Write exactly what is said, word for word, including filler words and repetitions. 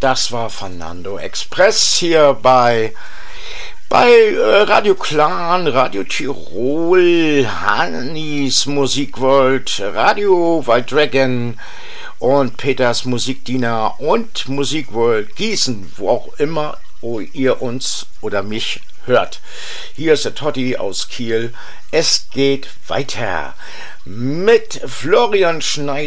Das war Fernando Express hier bei, bei äh, Radio Clan, Radio Tirol, Hannis Musikworld, Radio Wild Dragon und Peters Musikdiener und Musikworld Gießen, wo auch immer wo ihr uns oder mich hört. Hier ist der Totti aus Kiel. Es geht weiter mit Florian Schneider.